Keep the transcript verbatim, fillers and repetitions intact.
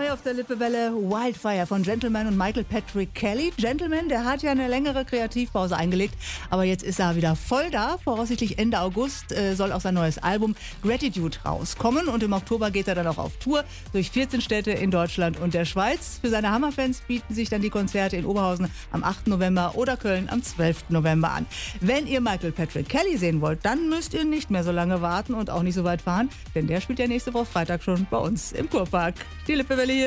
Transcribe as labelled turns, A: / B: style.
A: Neu auf der Lippewelle Wildfire von Gentleman und Michael Patrick Kelly. Gentleman, der hat ja eine längere Kreativpause eingelegt, aber jetzt ist er wieder voll da. Voraussichtlich Ende August äh, soll auch sein neues Album Gratitude rauskommen und im Oktober geht er dann auch auf Tour durch vierzehn Städte in Deutschland und der Schweiz. Für seine Hammerfans bieten sich dann die Konzerte in Oberhausen am achten November oder Köln am zwölften November an. Wenn ihr Michael Patrick Kelly sehen wollt, dann müsst ihr nicht mehr so lange warten und auch nicht so weit fahren, denn der spielt ja nächste Woche Freitag schon bei uns im Kurpark. Die Lippewelle hier.